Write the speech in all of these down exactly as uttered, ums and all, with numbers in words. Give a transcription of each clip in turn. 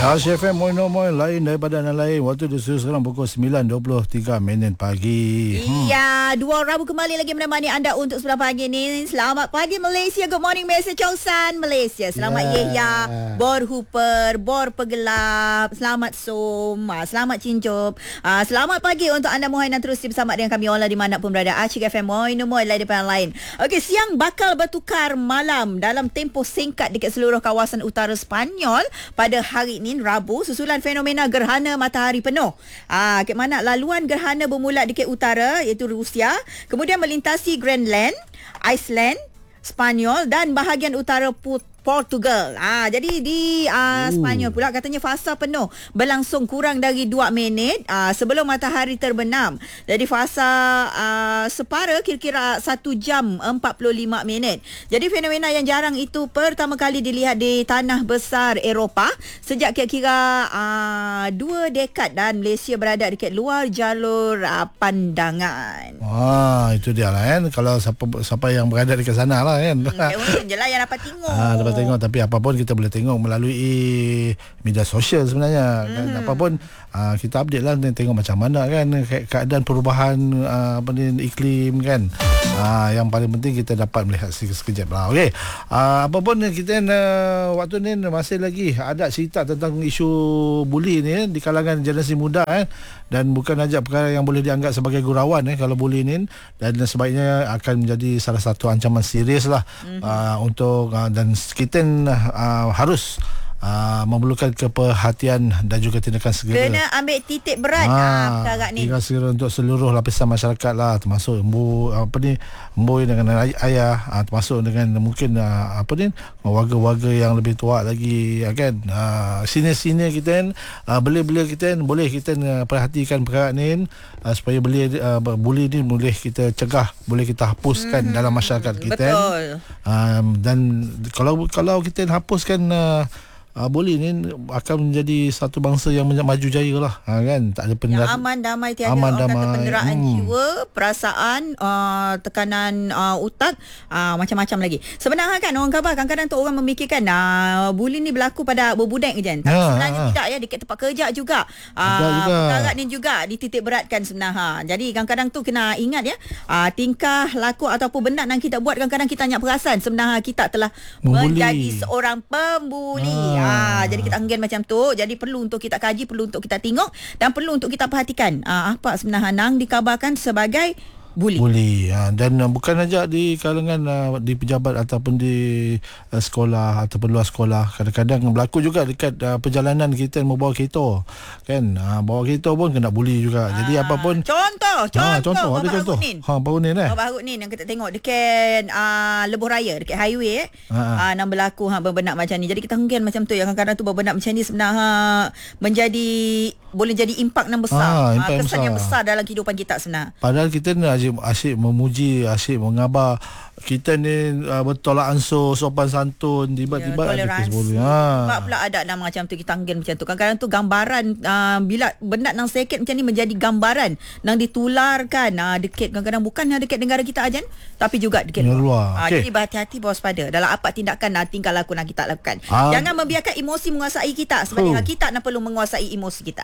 Asia F M Moino Moin lain daripada yang lain. Waktu di studio sekarang pukul sembilan dua puluh tiga minit pagi. Iya, hmm. dua Rabu kembali lagi menemani anda untuk sebelah pagi ni. Selamat pagi Malaysia. Good morning Malaysia. Chongsan Malaysia. Selamat yeah. Yehya, Bor Hooper, Bor Pegelap. Selamat Som, selamat Cincop. Uh, selamat pagi untuk anda Muhainan terus bersama dengan kami Allah di mana pun berada. Acik F M Moino Moin lain daripada yang lain. Okey, siang bakal bertukar malam dalam tempoh singkat dekat seluruh kawasan utara Sepanyol pada hari ini Rabu susulan fenomena gerhana matahari penuh. Ah, ke mana laluan gerhana bermula dekat utara iaitu Rusia, kemudian melintasi Greenland, Iceland, Sepanyol dan bahagian utara Put Portugal. Ah, jadi di uh, Sepanyol pula katanya fasa penuh berlangsung kurang dari dua minit uh, sebelum matahari terbenam. Jadi fasa uh, separa kira-kira satu jam empat puluh lima minit. Jadi fenomena yang jarang itu pertama kali dilihat di tanah besar Eropah sejak kira-kira uh, dua dekad dan Malaysia berada dekat luar jalur uh, pandangan. Wah, itu dia lah kan. Kalau siapa siapa yang berada dekat sana lah kan. Hmm, je lah yang dapat tengok. Ah, dapat tengok, tapi apa pun kita boleh tengok melalui media sosial sebenarnya. Mm-hmm. Kan, apa pun uh, kita update lah dan tengok macam mana kan ke- keadaan perubahan uh, apa ni iklim kan. Uh, yang paling penting kita dapat melihat sekejap lah. Okey. Uh, apa pun kita uh, waktu ni masih lagi ada cerita tentang isu buli ni di kalangan generasi muda eh, dan bukan saja perkara yang boleh dianggap sebagai gurauan eh, kalau buli ni, dan sebaiknya akan menjadi salah satu ancaman serius lah mm-hmm. uh, untuk uh, dan kita uh, harus Uh, memerlukan keperhatian dan juga tindakan segera. Kena ambil titik berat ha, perkara ni. Tindakan segera untuk seluruh lapisan masyarakat lah, termasuk embu apa ni, embu dengan ayah, uh, termasuk dengan mungkin uh, apa ni, warga-warga yang lebih tua lagi ya kan. Uh, senior-senior kita kan, uh, belia-belia kita kan, boleh kita uh, perhatikan perkara ni uh, supaya belia uh, buli ni boleh kita cegah, boleh kita hapuskan hmm, dalam masyarakat kita. Betul. Uh, dan kalau kalau kita hapuskan uh, Uh, boleh ni akan menjadi satu bangsa yang maju jaya lah ha, kan, tak ada penera- yang aman damai tiada aman, damai. Kata penderaan hmm. jiwa, perasaan, uh, tekanan uh, otak, uh, macam-macam lagi. Sebenarnya kan orang khabar kadang-kadang tu orang memikirkan uh, buli ni berlaku pada budak je kan, tapi ha, sebenarnya ha. tidak ya, dekat tempat kerja juga. Uh, perkara ni juga dititik beratkan sebenarnya. Jadi kadang-kadang tu kena ingat ya, uh, tingkah laku ataupun benda yang kita buat kadang-kadang kita nak perasan sebenarnya kita telah membuli. Menjadi seorang pembuli. Ha. Ha, jadi kita enggan macam tu. Jadi perlu untuk kita kaji, perlu untuk kita tengok dan perlu untuk kita perhatikan ha, apa sebenarnya nang dikabarkan sebagai buli. Buli ha, dan uh, bukan saja di kalangan uh, di pejabat ataupun di uh, sekolah ataupun luar sekolah. Kadang-kadang berlaku juga dekat uh, perjalanan kita membawa kereta kan, uh, bawa kereta pun kena buli juga. Ha, jadi apa pun contoh contoh ha, contoh ada contoh ha baru ni eh baru ni yang kita tengok dekat uh, Lebuh Raya dekat highway eh ha. uh, nang berlaku ha berbenak macam ni. Jadi kita henggan macam tu yang kadang-kadang tu berbenak macam ni sebenarnya menjadi boleh jadi impak yang besar, ha, impak uh, kesan besar. yang besar dalam kehidupan kita sebenarnya. Padahal kita ni asyik, asyik memuji, asyik mengabar kita ni uh, bertolak ansur, sopan santun, tiba-tiba ya, ada kes buli. Ha. Sebab pula ada nama macam tu kita angin macam tu. Kadang-kadang tu gambaran uh, bila benda nang sekit macam ni menjadi gambaran nang ditularkan uh, dekat kadang-kadang bukan hanya dekat negara kita aja tapi juga dekat luar. luar. Uh, Okay. Jadi berhati-hati waspada dalam apa tindakan dan tingkah laku yang kita lakukan. Uh, Jangan membiarkan emosi menguasai kita. Sebenarnya uh. kita nak perlu menguasai emosi kita.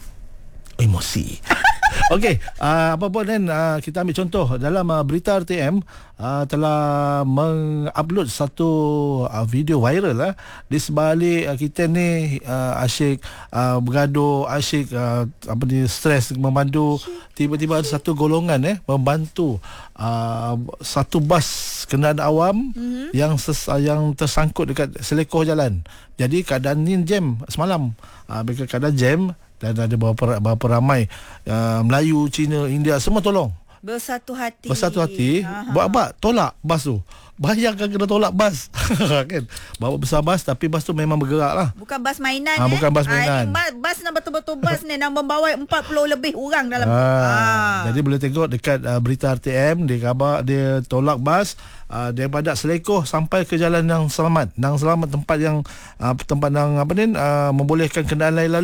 Emosi. Okey, uh, apa pun kan uh, kita ambil contoh dalam uh, berita R T M uh, telah mengupload satu uh, video viral lah uh, di sebalik uh, kita ni uh, asyik uh, bergaduh, asyik uh, apa ni stres memandu, tiba-tiba ada satu golongan eh membantu uh, satu bas kenderaan awam mm-hmm. yang ses, uh, yang tersangkut dekat selekoh jalan. Jadi keadaan ni jam semalam. Uh, keadaan jam dan ada beberapa, beberapa ramai uh, Melayu, Cina, India semua tolong. Bersatu hati. Bersatu hati. Buat apa? Tolak bas tu. Bayangkan kena tolak bas. Kan? Bawa besar bas tapi bas tu memang bergerak lah. Bukan bas mainan ha, eh. Bukan bas mainan. Ha, bas, bas nak betul-betul bas ni nak membawa empat puluh lebih orang dalam. Ha, ha. Jadi boleh tengok dekat uh, berita R T M dia khabar dia tolak bas uh, daripada Selekoh sampai ke jalan yang selamat. Yang selamat tempat yang uh, tempat yang apa ni uh, membolehkan kenderaan lain lalu.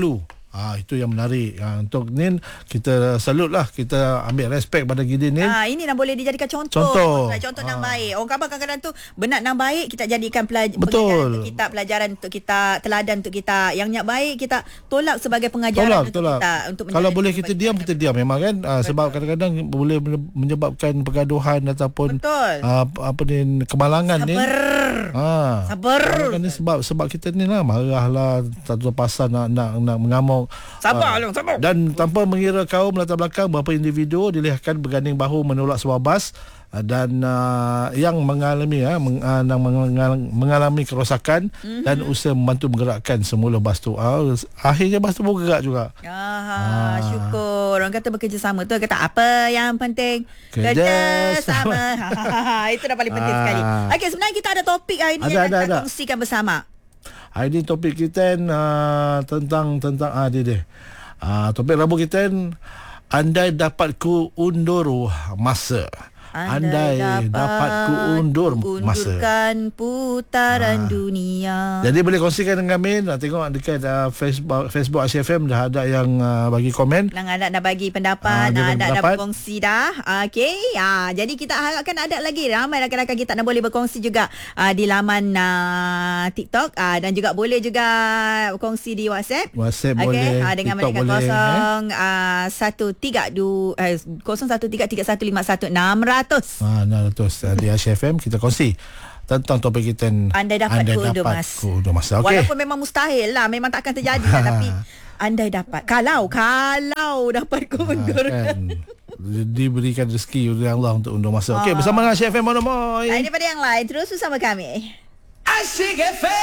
Ah, itu yang menarik. Ah, untuk Nin, kita salute lah. Kita ambil respect pada Gidin Nin. Ah, ini yang boleh dijadikan contoh. Contoh. Contoh Ah. yang baik. Orang khabar kadang-kadang tu benar yang baik kita jadikan pelaj- Betul. pengajaran untuk kita, pelajaran untuk kita, teladan untuk kita. Yang yang baik kita tolak sebagai pengajaran Tolak, untuk tolak. kita. Untuk Kalau boleh menjalani kita diam, kita diam memang kan. Ah, sebab kadang-kadang boleh menyebabkan pergaduhan ataupun Betul. ah, apa ni, kemalangan ni. Sabar. Ah. Sabar. Kan ni sebab sebab kita ni lah marah lah, tak tahu pasal nak nak nak mengamuk. Sabar, Ah, Long, sabar. Dan tanpa mengira kaum latar belakang, beberapa individu dilihatkan berganding bahu menolak sebuah bas uh, dan uh, yang mengalami uh, meng, uh, mengal- mengalami kerosakan mm-hmm. dan usaha membantu menggerakkan semula bas tu. Uh, akhirnya bas tu pun gerak juga. Ah, syukur. Orang kata bekerjasama tu kata apa yang penting? Kerjasama. Kerjasama. Itu dah paling penting Ah. sekali. Okey, sebenarnya kita ada topik hari ni Ada, yang ada, nak kita ada. kongsikan bersama. Hari ni topik kita uh, tentang tentang ah dia dia. Uh, topik Rabu kita, andai dapat ku undur masa. Andai, andai dapat ku undur masa. Undurkan putaran Ah. dunia. Jadi boleh kongsikan dengan kami. Nak tengok dekat uh, Facebook Facebook Asia F M dah ada yang uh, bagi komen. Nang anak dah bagi pendapat, Ah, dia nang bagi anak dah pendapat. berkongsi dah. Okey. Ah, jadi kita harapkan ada lagi ramai rakan-rakan kita nak boleh berkongsi juga ah, di laman ah, TikTok ah, dan juga boleh juga berkongsi di WhatsApp. WhatsApp Okey, boleh, ah, dengan TikTok mereka boleh, kosong ah, satu tiga dua eh, kosong satu tiga tiga satu lima satu enam ratus. Ha, enam ratus uh, di Asia F M kita kongsi tentang topik kita. Andai dapat ku undur dapat masa. ku undur masa. Okey. Walaupun memang mustahil lah, memang tak akan terjadi lah, tapi andai dapat, kalau kalau dapat ku undur. Ha, kan. Diberikan rezeki oleh Allah untuk undur masa. Okey, bersama dengan Asia F M Monomoy. Daripada yang lain terus bersama kami. Asyik F M.